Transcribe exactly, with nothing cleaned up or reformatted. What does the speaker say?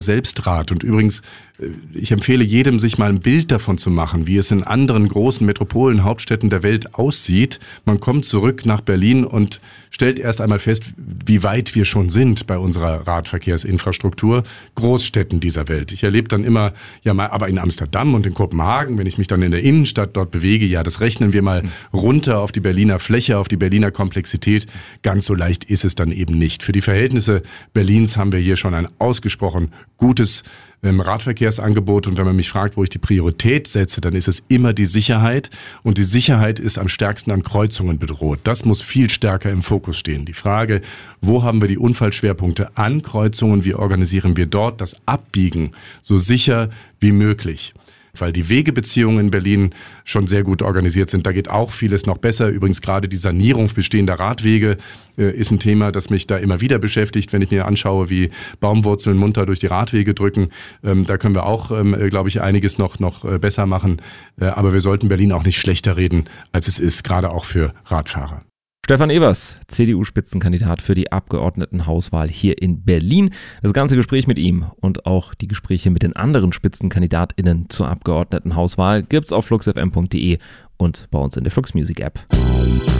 Selbstrad. Und übrigens, ich empfehle jedem, sich mal ein Bild davon zu machen, wie es in anderen großen Metropolen, Hauptstädten der Welt aussieht. Man kommt zurück nach Berlin und stellt erst einmal fest, wie weit wir schon sind bei unserer Radverkehrsinfrastruktur. Großstädten dieser Welt. Ich erlebe dann immer, ja mal, aber in Amsterdam und in Kopenhagen, wenn ich mich dann in der Innenstadt dort bewege, ja, das rechnen wir mal runter auf die Berliner Fläche, auf die Berliner Komplexität. Ganz so leicht ist es dann eben nicht. Für die Verhältnisse Berlins haben wir hier schon ein ausgesprochen gutes ähm, Radverkehrsangebot. Und wenn man mich fragt, wo ich die Priorität setze, dann ist es immer die Sicherheit. Und die Sicherheit ist am stärksten an Kreuzungen bedroht. Das muss viel stärker im Fokus stehen. Die Frage, wo haben wir die Unfallschwerpunkte an Kreuzungen? Wie organisieren wir dort das Abbiegen so sicher wie möglich? Weil die Wegebeziehungen in Berlin schon sehr gut organisiert sind. Da geht auch vieles noch besser. Übrigens gerade die Sanierung bestehender Radwege äh, ist ein Thema, das mich da immer wieder beschäftigt, wenn ich mir anschaue, wie Baumwurzeln munter durch die Radwege drücken. Ähm, da können wir auch, ähm, glaube ich, einiges noch, noch äh, besser machen. Äh, aber wir sollten Berlin auch nicht schlechter reden, als es ist, gerade auch für Radfahrer. Stefan Evers, C D U-Spitzenkandidat für die Abgeordnetenhauswahl hier in Berlin. Das ganze Gespräch mit ihm und auch die Gespräche mit den anderen SpitzenkandidatInnen zur Abgeordnetenhauswahl gibt's auf fluxfm punkt de und bei uns in der Flux Music App.